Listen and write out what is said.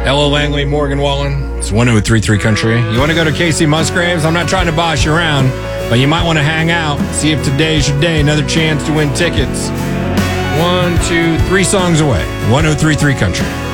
Ella Langley, Morgan Wallen. It's 1033 Country. You want to go to Casey Musgraves? I'm not trying to boss you around, but you might want to hang out, see if today's your day. Another chance to win tickets. 1, 2, 3 songs away. 1033 Country.